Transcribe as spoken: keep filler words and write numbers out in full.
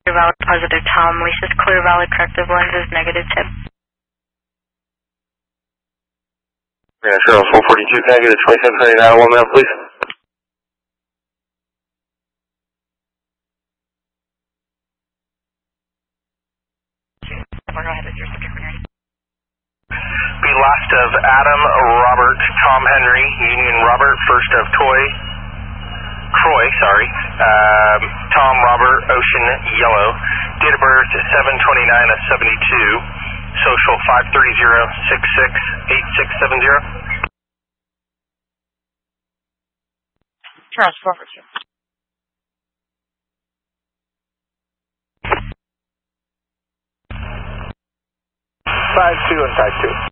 valid positive Tom. Lisa's clear valid corrective lenses negative tip. Yeah, sure, four forty-two, can I get a twenty-seven twenty-nine one minute, please? Go ahead with your subject when you're ready. Be last of Adam, Robert, Tom Henry, Union Robert, first of Toy, Troy, sorry, um, Tom, Robert, Ocean, Yellow, date of birth seven twenty-nine of seventy-two, social five three zero six six eight six seven zero. Charles, four four two. Five two and five two.